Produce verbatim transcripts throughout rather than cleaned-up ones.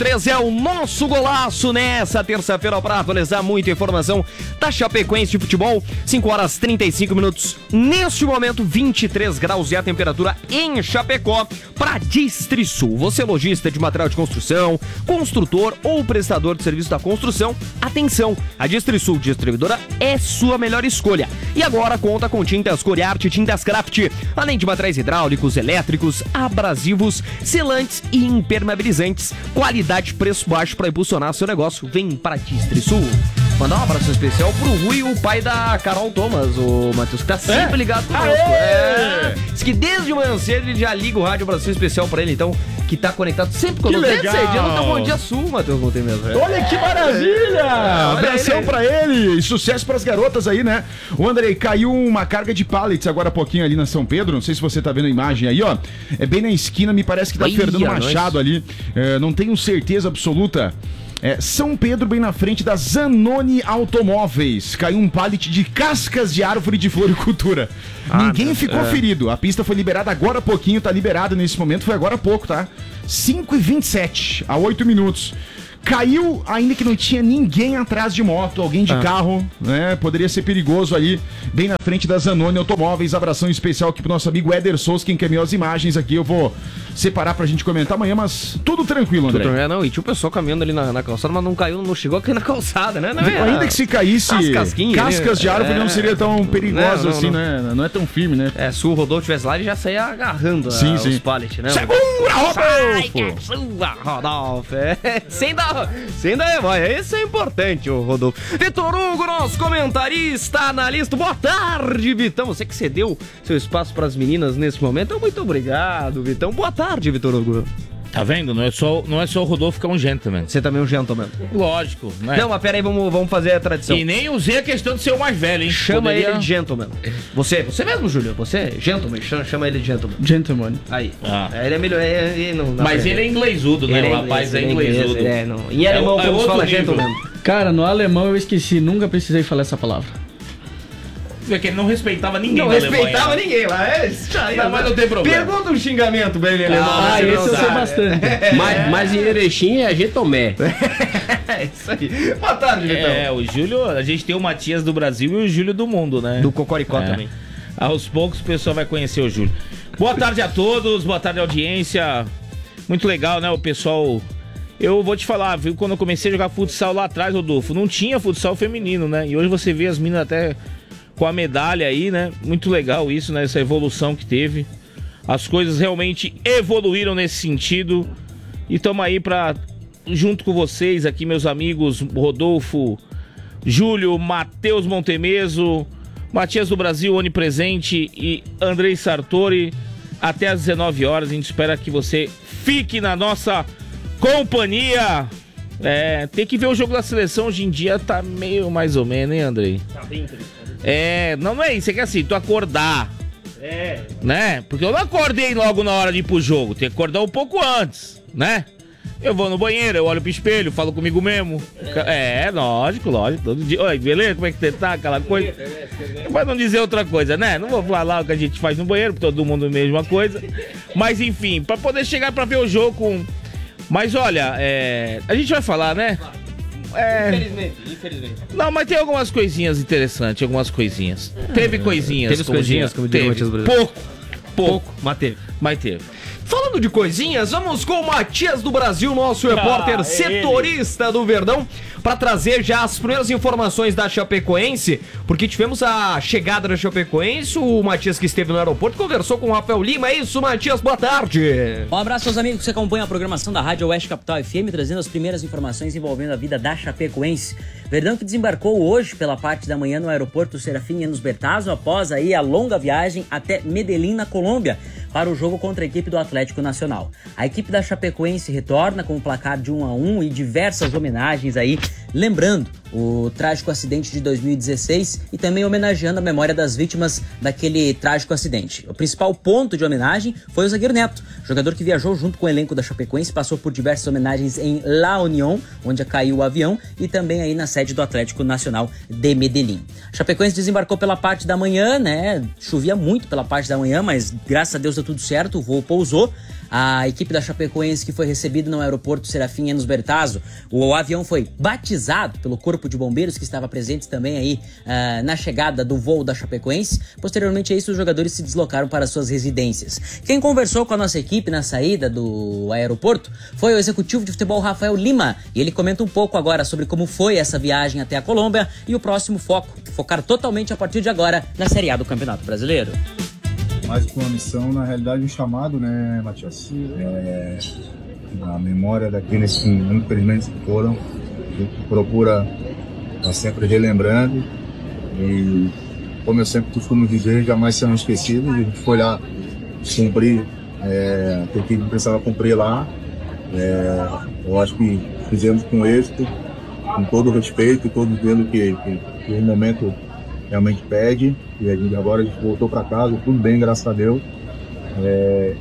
três é o nosso golaço nessa terça-feira para atualizar muita informação da Chapecoense de futebol. cinco horas e trinta e cinco minutos. Neste momento, vinte e três graus é a temperatura em Chapecó para Distrisul. Você lojista de material de construção, construtor ou prestador de serviço da construção, atenção, a Distrisul Distribuidora é sua melhor escolha. E agora conta com tintas Coriarte, tintas Craft, além de materiais hidráulicos, elétricos, abrasivos, selantes e impermeabilizantes. Qualidade, preço baixo para impulsionar seu negócio. Vem para Distrisul. Mandar um abraço especial pro Rui, o pai da Carol Thomas, o Matheus, que tá sempre é? ligado conosco. É. Diz que desde manhã cedo ele já liga o rádio, abraço especial pra ele, então, que tá conectado sempre conosco. Que legal. Desde no Bom Dia Sul, Matheus Monte mesmo. É. Olha que maravilha! É. Abração ele pra ele e sucesso pras garotas aí, né? O Andrei, caiu uma carga de pallets agora há pouquinho ali na São Pedro, não sei se você tá vendo a imagem aí, ó. É bem na esquina, me parece que tá Oi, Fernando Machado nós. ali, é, não tenho certeza absoluta. É, São Pedro, bem na frente da Zanoni Automóveis. Caiu um pallet de cascas de árvore de floricultura. Ah, Ninguém não, ficou é. ferido. A pista foi liberada agora há pouquinho, tá liberada nesse momento, foi agora há pouco, tá? cinco e vinte e sete, a oito minutos. Caiu, ainda que não tinha ninguém atrás de moto, alguém de ah. carro, né? Poderia ser perigoso ali, bem na frente da Zanoni Automóveis. Abração especial aqui pro nosso amigo Éder Souza, que encaminhou as imagens aqui. Eu vou separar pra gente comentar amanhã, mas tudo tranquilo, André. Tudo, é, não, e tinha o pessoal caminhando ali na, na calçada, mas não caiu, não chegou aqui na calçada, né? Não, é, ainda que se caísse cascas né? de árvore, é, não seria tão perigoso não, não, assim, não. né? Não é tão firme, né? É, se o Rodolfo tivesse lá, ele já saía agarrando sim, a, sim. os pallets, né? Segura, Rodolfo! Sai, sua, Rodolfo! É, sem dar... Sem dar esse é importante, o Rodolfo. Vitor Hugo, nosso comentarista, analista. Boa tarde, Vitão. Você que cedeu seu espaço para as meninas nesse momento. Então, muito obrigado, Vitão. Boa tarde, Vitor Hugo. Tá vendo? Não é só, não é só o Rodolfo que é um gentleman. Você também é um gentleman. Lógico, né? Não, mas pera aí, vamos, vamos fazer a tradição. E nem usei a questão de ser o mais velho, hein? Chama Poderia... ele de gentleman. Você, você mesmo, Júlio? Você, gentleman, chama, chama ele de gentleman. Gentleman. Aí. Ah. Ele é melhor. Ele, ele não, não mas ele é inglesudo, né? O rapaz é inglesudo. É, não. Em alemão, é, como é se fala nível. Gentleman? Cara, no alemão eu esqueci, nunca precisei falar essa palavra. Porque ele não respeitava ninguém. Não respeitava Alemanha. ninguém lá. É, não, mas não tem problema. Pergunta um xingamento pra ele, alemão. Ah, esse eu sei bastante. É. Mas, mas em Erechim é Getomé. É isso aí. Boa tarde, Vitão. É, o Júlio, a gente tem o Matias do Brasil e o Júlio do mundo, né? Do Cocoricó é. também. Aos poucos o pessoal vai conhecer o Júlio. Boa tarde a todos, boa tarde audiência. Muito legal, né, o pessoal... Eu vou te falar, viu, quando eu comecei a jogar futsal lá atrás, Rodolfo, não tinha futsal feminino, né? E hoje você vê as meninas até com a medalha aí, né? Muito legal isso, né? Essa evolução que teve. As coisas realmente evoluíram nesse sentido. E estamos aí pra, junto com vocês aqui, meus amigos Rodolfo, Júlio, Matheus Montemeso, Matias do Brasil, onipresente e Andrei Sartori. Até às dezenove horas, a gente espera que você fique na nossa companhia. É, tem que ver o jogo da seleção hoje em dia, tá meio mais ou menos, hein, Andrei? Tá bem interessante. É, não, não é isso, é que assim, tu acordar. É. Né? Porque eu não acordei logo na hora de ir pro jogo, tem que acordar um pouco antes, né? Eu vou no banheiro, eu olho pro espelho, falo comigo mesmo. É, é lógico, lógico. Todo dia. Oi, beleza? Como é que você tá? Aquela coisa. Pra não dizer outra coisa, né? Não vou falar o que a gente faz no banheiro, porque todo mundo é a mesma coisa. Mas enfim, pra poder chegar pra ver o jogo com. Mas olha, é... a gente vai falar, né? É... Infelizmente, infelizmente. Não, mas tem algumas coisinhas interessantes, algumas coisinhas. Teve coisinhas. Teve coisinhas, como teve. Pouco, pouco. Pouco, mas teve. Mas teve. Falando de coisinhas, vamos com o Matias do Brasil, nosso repórter ah, setorista ele. do Verdão, para trazer já as primeiras informações da Chapecoense, porque tivemos a chegada da Chapecoense, o Matias que esteve no aeroporto conversou com o Rafael Lima. É isso, Matias, boa tarde. Um abraço aos amigos que acompanham a programação da Rádio Oeste Capital F M, trazendo as primeiras informações envolvendo a vida da Chapecoense. Verdão que desembarcou hoje pela parte da manhã no aeroporto Serafim Enos Bertazzo, após aí a longa viagem até Medellín, na Colômbia, para o jogo contra a equipe do Atlético Nacional. A equipe da Chapecoense retorna com o placar de um a um e diversas homenagens aí, lembrando o trágico acidente de dois mil e dezesseis e também homenageando a memória das vítimas daquele trágico acidente. O principal ponto de homenagem foi o zagueiro Neto, jogador que viajou junto com o elenco da Chapecoense, passou por diversas homenagens em La Unión, onde caiu o avião, e também aí na sede do Atlético Nacional de Medellín. A Chapecoense desembarcou pela parte da manhã, né? Chovia muito pela parte da manhã, mas graças a Deus deu tudo certo, o voo pousou. a equipe da Chapecoense que foi recebida no aeroporto Serafim Enos Bertazzo. O avião foi batizado pelo Corpo de Bombeiros, que estava presente também aí uh, na chegada do voo da Chapecoense. Posteriormente a isso, os jogadores se deslocaram para suas residências. Quem conversou com a nossa equipe na saída do aeroporto foi o executivo de futebol Rafael Lima, e ele comenta um pouco agora sobre como foi essa viagem até a Colômbia e o próximo foco, focar totalmente a partir de agora na Série A do Campeonato Brasileiro. Mais que uma missão, na realidade um chamado, né, Matias? É, a memória daqueles que infelizmente foram, a gente procura estar sempre relembrando, e como eu sempre costumo dizer, jamais serão esquecidos. A gente foi lá cumprir é, o que a gente precisava cumprir lá. É, eu acho que fizemos com êxito, com todo o respeito e todo o zelo que, que, que o momento realmente pede, e a gente, agora a gente voltou para casa, tudo bem, graças a Deus, é,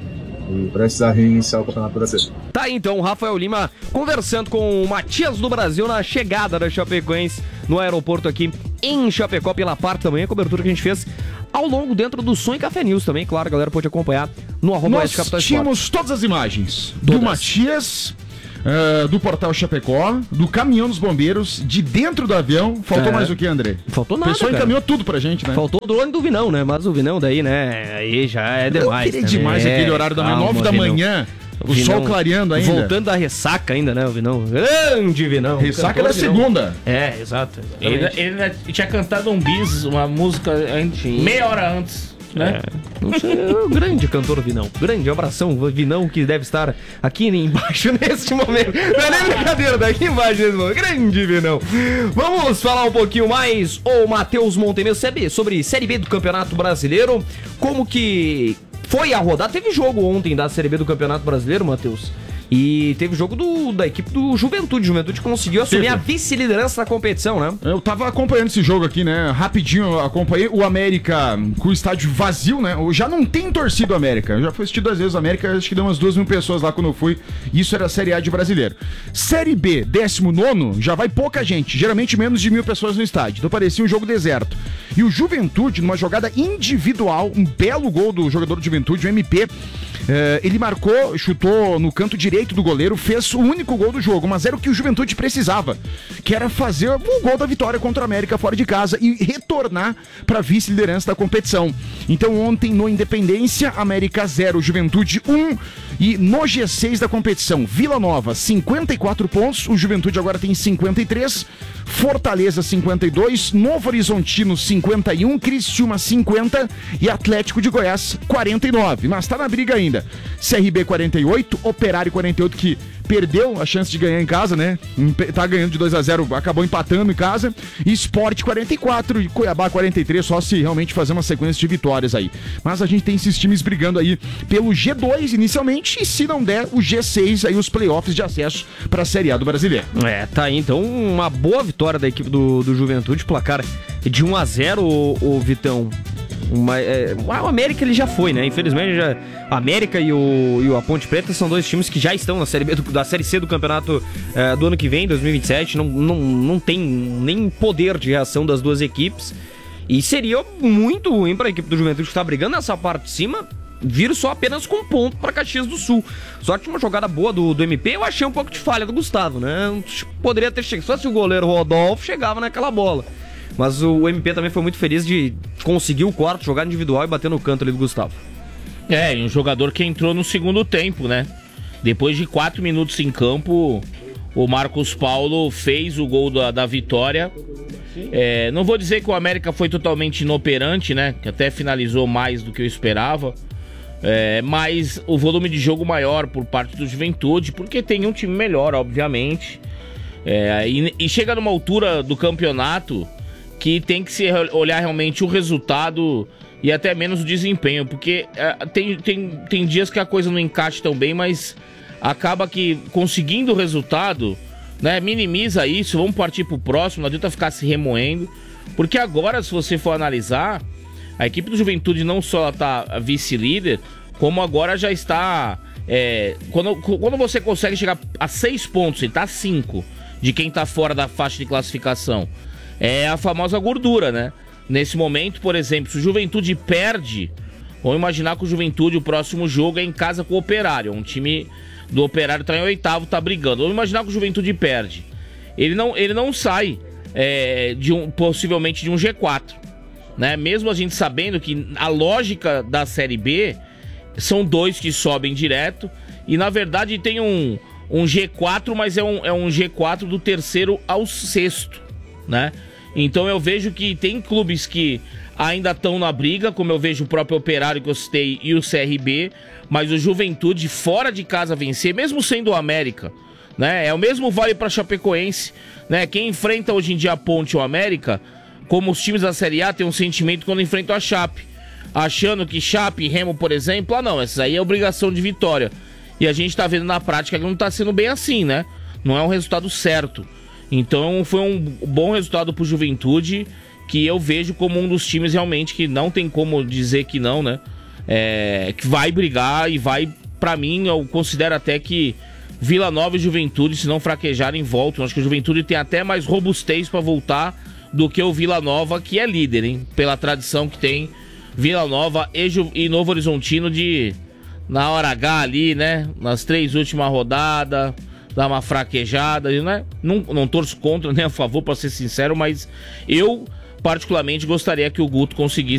e precisa reiniciar o Campeonato Brasileiro. Tá aí então, Rafael Lima conversando com o Matias do Brasil na chegada da Chapecoense no aeroporto aqui em Chapecó pela parte da manhã, cobertura que a gente fez ao longo dentro do Som e Café News também, claro, a galera pode acompanhar no arroba Nós tínhamos todas as imagens do Todas. Matias, uh, do Portal Chapecó, do caminhão dos bombeiros, de dentro do avião. Faltou É. mais o que, André? Faltou nada, O pessoal cara. encaminhou tudo pra gente, né? Faltou o drone do Vinão, né? Mas o Vinão daí, né? Aí já é demais. Eu queria também. demais É, aquele horário da manhã, calma, nove da Vinão. manhã, o, O Vinão sol clareando ainda. Voltando da ressaca ainda, né, o Vinão? Grande Vinão. Ressaca Cantor da Vinão. segunda. É, exato. Ele, exatamente. ele ainda tinha cantado um bis, uma música antes, meia hora antes, né? É, não sei, é um grande cantor Vinão. Grande abração, Vinão, que deve estar aqui embaixo neste momento. Não é nem brincadeira, daqui embaixo nesse momento. Grande Vinão. Vamos falar um pouquinho mais, ô Matheus Montemeu, sobre, sobre Série B do Campeonato Brasileiro. Como que foi a rodada? Teve jogo ontem da Série B do Campeonato Brasileiro, Matheus. E teve jogo do, da equipe do Juventude. Juventude conseguiu assumir Teve. a vice-liderança da competição, né? Eu tava acompanhando esse jogo aqui, né? Rapidinho eu acompanhei o América com o estádio vazio, né? Já não tem torcida o América. Eu já fui assistir duas vezes o América, acho que deu umas duas mil pessoas lá quando eu fui. Isso era a Série A de brasileiro. Série B, décimo nono, já vai pouca gente. Geralmente menos de mil pessoas no estádio. Então parecia um jogo deserto. E o Juventude, numa jogada individual, um belo gol do jogador do Juventude, o M P, eh, ele marcou, chutou no canto direito do goleiro, fez o único gol do jogo, mas era o que o Juventude precisava, que era fazer o gol da vitória contra o América fora de casa e retornar para a vice-liderança da competição. Então ontem no Independência, América zero, Juventude um, e no G seis da competição, Vila Nova cinquenta e quatro pontos, o Juventude agora tem cinquenta e três, Fortaleza cinquenta e dois, Novo Horizontino cinquenta e um, Criciúma cinquenta e Atlético de Goiás quarenta e nove, mas tá na briga ainda. C R B quarenta e oito, Operário quarenta e oito, que perdeu a chance de ganhar em casa, né? Tá ganhando de dois a zero, acabou empatando em casa. E Sport quarenta e quatro e Cuiabá quarenta e três, só se realmente fazer uma sequência de vitórias aí. Mas a gente tem esses times brigando aí pelo G dois inicialmente, e se não der o G seis, aí os playoffs de acesso pra Série A do Brasileiro. É, tá aí então uma boa vitória da equipe do, do Juventude, placar de um a zero, o, o Vitão. Uma, é, o América ele já foi, né? Infelizmente, já, a América e o, e o a Ponte Preta são dois times que já estão na Série B do, da Série C do campeonato é, do ano que vem, dois mil e vinte e sete. Não, não, não tem nem poder de reação das duas equipes. E seria muito ruim para a equipe do Juventude que está brigando nessa parte de cima vir só apenas com um ponto para Caxias do Sul. Sorte uma jogada boa do, do M P, eu achei um pouco de falha do Gustavo, né? Poderia ter chegado, só se o goleiro Rodolfo chegava naquela bola. Mas o M P também foi muito feliz de conseguir o quarto, jogar individual e bater no canto ali do Gustavo. É, e um jogador que entrou no segundo tempo, né? Depois de quatro minutos em campo, o Marcos Paulo fez o gol da, da vitória. É, não vou dizer que o América foi totalmente inoperante, né? Que até finalizou mais do que eu esperava. É, mas o volume de jogo maior por parte do Juventude, porque tem um time melhor, obviamente. É, e, e chega numa altura do campeonato que tem que se olhar realmente o resultado e até menos o desempenho, porque é, tem, tem, tem dias que a coisa não encaixa tão bem, mas acaba que conseguindo o resultado, né, minimiza isso, vamos partir pro próximo, não adianta ficar se remoendo, porque agora, se você for analisar, a equipe do Juventude não só está vice-líder, como agora já está... É, quando, quando você consegue chegar a seis pontos, ele está a cinco de quem está fora da faixa de classificação, é a famosa gordura, né? Nesse momento, por exemplo, se o Juventude perde Vamos imaginar que o Juventude, o próximo jogo é em casa com o Operário. Um time do Operário tá em oitavo, tá brigando. Vamos imaginar que o Juventude perde. Ele não, ele não sai é, de um, possivelmente de um G quatro. Né? Mesmo a gente sabendo que a lógica da Série B são dois que sobem direto. E na verdade tem um, um G quatro, mas é um, é um G quatro do terceiro ao sexto. Né? Então eu vejo que tem clubes que ainda estão na briga, como eu vejo o próprio Operário que eu citei e o C R B, mas o Juventude fora de casa vencer, mesmo sendo o América, né? É o mesmo vale para Chapecoense, né? Quem enfrenta hoje em dia a Ponte ou América, como os times da Série A tem um sentimento quando enfrentam a Chape, achando que Chape e Remo, por exemplo, ah não, essa aí é obrigação de vitória. E a gente tá vendo na prática que não tá sendo bem assim, né? Não é um resultado certo. Então foi um bom resultado pro Juventude, que eu vejo como um dos times realmente que não tem como dizer que não, né? É, que vai brigar e vai, pra mim, eu considero até que Vila Nova e Juventude, se não fraquejarem, voltam. Acho que o Juventude tem até mais robustez pra voltar do que o Vila Nova, que é líder, hein? Pela tradição que tem Vila Nova e, Ju... e Novo Horizontino de, na hora H ali, né? Nas três últimas rodadas, dar uma fraquejada, né? Não, não torço contra nem a favor, pra ser sincero, mas eu particularmente gostaria que o Guto conseguisse